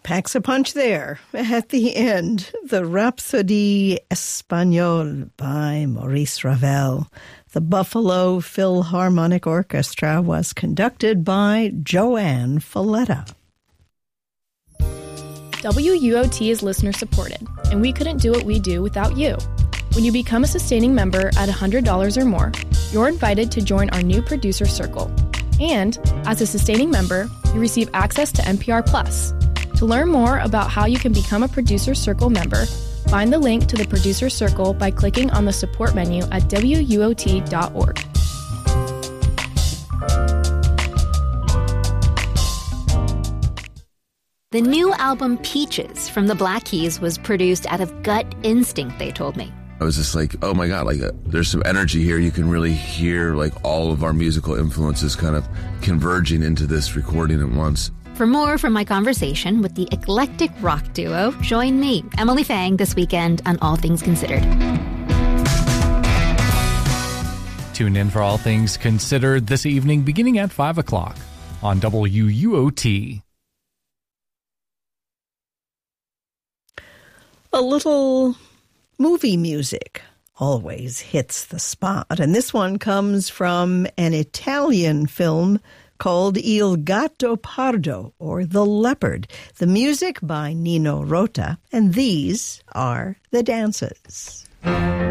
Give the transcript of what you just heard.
Packs a punch there. At the end, the Rhapsodie Espagnole by Maurice Ravel. The Buffalo Philharmonic Orchestra was conducted by Joanne Falletta. WUOT is listener-supported, and we couldn't do what we do without you. When you become a sustaining member at $100 or more, you're invited to join our new producer circle. And, as a sustaining member, you receive access to NPR Plus. To learn more about how you can become a Producer Circle member, find the link to the Producer Circle by clicking on the support menu at WUOT.org. The new album Peaches from the Black Keys was produced out of gut instinct, they told me. I was just like, oh my God, there's some energy here. You can really hear all of our musical influences kind of converging into this recording at once. For more from my conversation with the eclectic rock duo, join me, Emily Fang, this weekend on All Things Considered. Tune in for All Things Considered this evening beginning at 5 o'clock on WUOT. A little movie music always hits the spot, and this one comes from an Italian film called Il Gatto Pardo, or The Leopard. The music by Nino Rota, and these are the dances.